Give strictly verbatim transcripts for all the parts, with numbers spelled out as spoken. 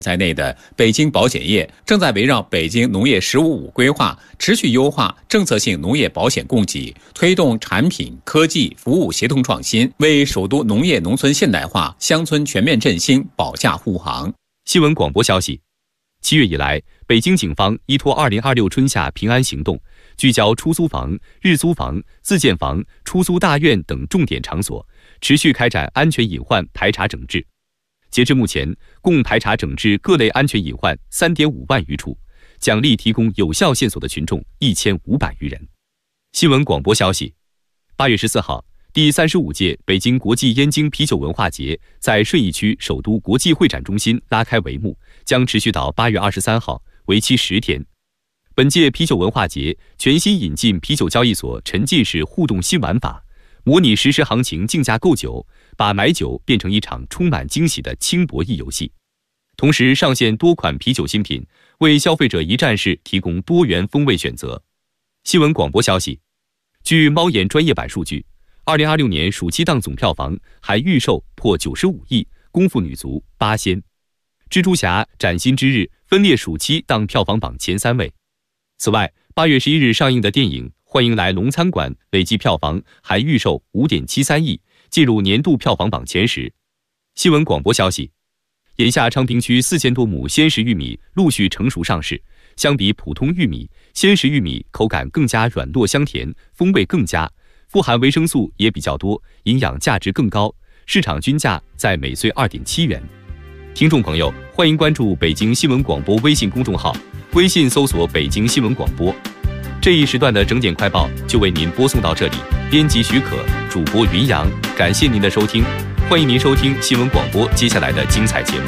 在内的北京保险业正在围绕北京农业“十五五”规划，持续优化政策性农业保险供给，推动产品、科技、服务协同创新，为首都农业农村现代化、乡村全面振兴保驾护航。 新闻广播消息：七月以来，北京警方依托二零二六春夏平安行动，聚焦出租房、日租房、自建房、出租大院等重点场所，持续开展安全隐患排查整治。截至目前，共排查整治各类安全隐患 三点五万余处，奖励提供有效线索的群众一千五百余人。新闻广播消息：八月十四号，第三十五届北京国际燕京啤酒文化节在顺义区首都国际会展中心拉开帷幕，将持续到八月二十三号，为期十天。本届啤酒文化节全新引进啤酒交易所沉浸式互动新玩法，模拟实时行情竞价购酒，把买酒变成一场充满惊喜的轻博弈游戏。同时上线多款啤酒新品，为消费者一站式提供多元风味选择。新闻广播消息：据猫眼专业版数据，二零二六年暑期档总票房还预售破九十五亿，功夫女足八仙。蜘蛛侠崭新之日分列暑期档票房榜前三位。此外，八月十一日上映的电影《欢迎来龙餐馆》累计票房还预售 五点七三亿，进入年度票房榜前十。新闻广播消息：眼下昌平区四千多亩鲜食玉米陆续成熟上市，相比普通玉米，鲜食玉米口感更加软糯香甜，风味更佳，富含维生素也比较多，营养价值更高，市场均价在每穗 二点七元。听众朋友，欢迎关注北京新闻广播微信公众号，微信搜索北京新闻广播。这一时段的整点快报就为您播送到这里，编辑许可，主播云阳，感谢您的收听，欢迎您收听新闻广播接下来的精彩节目。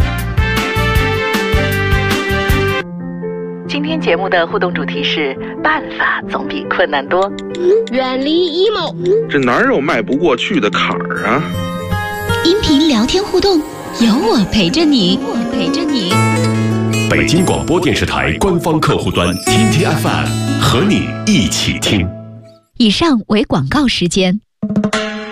今天节目的互动主题是办法总比困难多， 远离 emo， 这哪有迈不过去的坎儿啊？ 音频聊天互动，有我陪着你，我陪着你。 北京广播电视台官方客户端天天 F M 和你一起听。 以上为广告时间。